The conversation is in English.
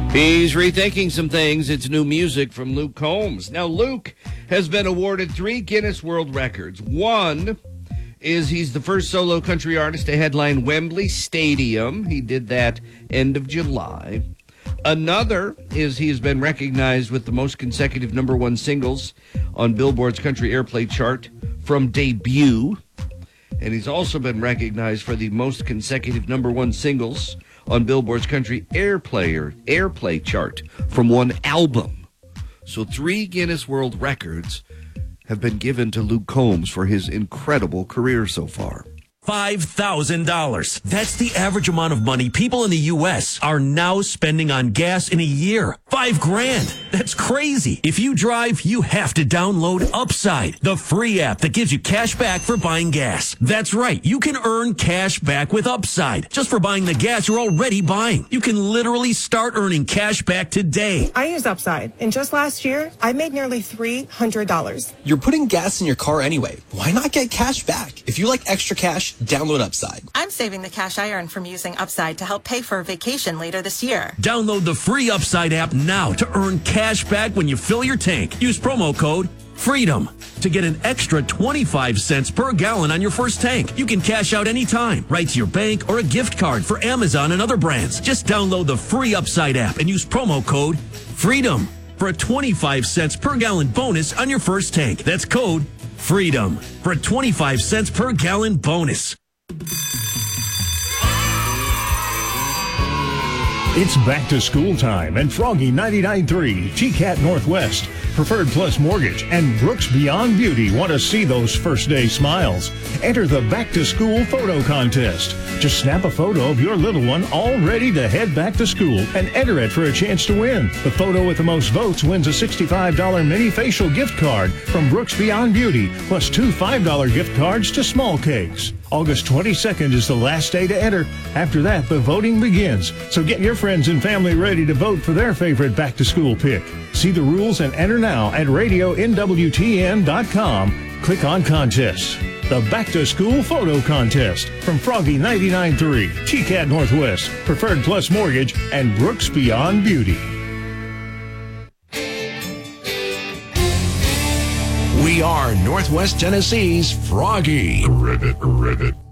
He's rethinking some things. It's new music from Luke Combs. Now, Luke has been awarded 3 Guinness World Records. One is he's the first solo country artist to headline Wembley Stadium. He did that end of July. Another is he's been recognized with the most consecutive number 1 singles on Billboard's country airplay chart from debut. And he's also been recognized for the most consecutive number 1 singles on Billboard's country airplay chart from one album. So 3 Guinness World Records have been given to Luke Combs for his incredible career so far. $5,000. That's the average amount of money people in the U.S. are now spending on gas in a year. $5,000. That's crazy. If you drive, you have to download Upside, the free app that gives you cash back for buying gas. That's right. You can earn cash back with Upside just for buying the gas you're already buying. You can literally start earning cash back today. I use Upside, and just last year, I made nearly $300. You're putting gas in your car anyway. Why not get cash back? If you like extra cash, download Upside. I'm saving the cash I earn from using Upside to help pay for a vacation later this year. Download the free Upside app now to earn cash back when you fill your tank. Use promo code FREEDOM to get an extra 25 cents per gallon on your first tank. You can cash out anytime, right to your bank or a gift card for Amazon and other brands. Just download the free Upside app and use promo code FREEDOM for a 25 cents per gallon bonus on your first tank. That's code FREEDOM for a 25 cents per gallon bonus. It's back to school time, and Froggy 99.3, TCAT Northwest, Preferred Plus Mortgage, and Brooks Beyond Beauty want to see those first day smiles. Enter the back to school photo contest. Just snap a photo of your little one all ready to head back to school and enter it for a chance to win. The photo with the most votes wins a $65 mini facial gift card from Brooks Beyond Beauty, plus 2 $5 gift cards to Small Cakes. August 22nd is the last day to enter. After that, the voting begins. So get your friends and family ready to vote for their favorite back-to-school pick. See the rules and enter now at radionwtn.com. Click on contests. The Back-to-School Photo Contest from Froggy 99.3, TCAT Northwest, Preferred Plus Mortgage, and Brooks Beyond Beauty. We are Northwest Tennessee's Froggy. Ribbit.